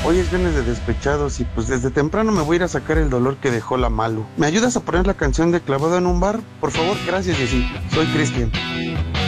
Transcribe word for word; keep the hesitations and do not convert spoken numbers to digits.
Hoy es viernes de despechados y pues desde temprano me voy a ir a sacar el dolor que dejó la Malu. ¿Me ayudas a poner la canción de Clavado en un bar? Por favor, gracias, Jessy. Soy Cristian.